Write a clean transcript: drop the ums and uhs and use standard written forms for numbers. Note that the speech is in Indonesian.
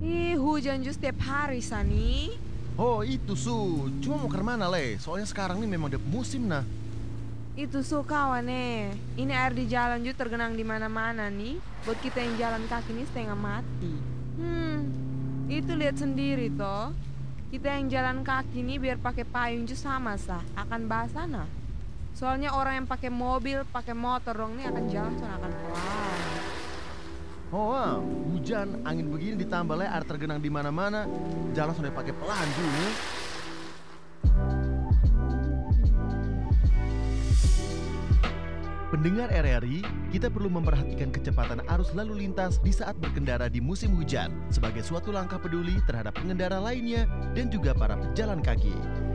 Ih, hujan just setiap hari, Sani. Oh itu cuma mau ke mana le? Soalnya sekarang nih memang udah musim nah. Itu kawan Ini air di jalan juga tergenang di mana-mana nih. Buat kita yang jalan kaki ini setengah mati. Itu lihat sendiri toh. Kita yang jalan kaki nih biar pakai payung juga sama sah, akan basah nah. Soalnya orang yang pakai mobil, pakai motor dong nih akan jalan soalnya akan pelan. Oh hujan, angin begini ditambah le air tergenang di mana-mana. Jalan sudah pakai pelan juga. Pendengar RRI, kita perlu memperhatikan kecepatan arus lalu lintas di saat berkendara di musim hujan sebagai suatu langkah peduli terhadap pengendara lainnya dan juga para pejalan kaki.